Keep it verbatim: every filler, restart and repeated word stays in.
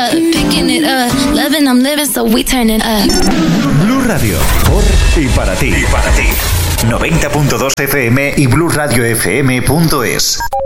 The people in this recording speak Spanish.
Picking it up, loving, I'm living, so we turn it up. Blue Radio, por y para ti. Y para ti. noventa punto dos F M y blue radio f m punto es.